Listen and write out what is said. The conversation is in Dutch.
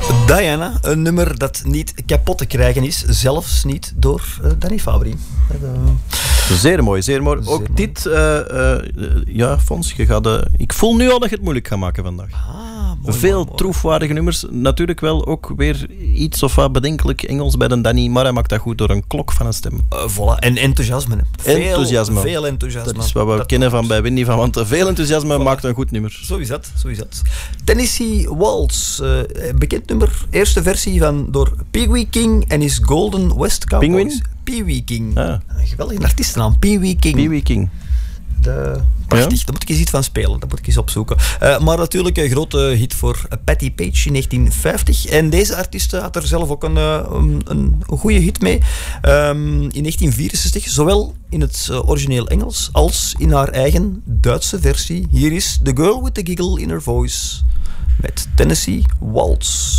Diana, een nummer dat niet kapot te krijgen is, zelfs niet door Danny Fabry. Zeer mooi, zeer mooi. Ook mooi. Dit, Fons, ik voel nu al dat je het moeilijk gaat maken vandaag. Veel troefwaardige nummers. Natuurlijk wel ook weer iets of wat bedenkelijk Engels bij de Danny, maar hij maakt dat goed door een klok van een stem. Voilà. En enthousiasme. Veel enthousiasme. Dat is wat we kennen van bij Winnie van Want. Veel enthousiasme maakt een goed nummer. Zo is dat. Tennessee Waltz. Bekend nummer. Eerste versie door Pee Wee King en his Golden West Cowboys. Penguin? Pee Wee King. Een geweldige artiestennaam. Pee Wee King. Pee Wee King. Prachtig, daar moet ik eens iets van spelen. Dat moet ik eens opzoeken. Maar natuurlijk een grote hit voor Patti Page in 1950. En deze artiest had er zelf ook een goede hit mee. In 1964, zowel in het origineel Engels als in haar eigen Duitse versie. Hier is The Girl with the Giggle in Her Voice met Tennessee Waltz.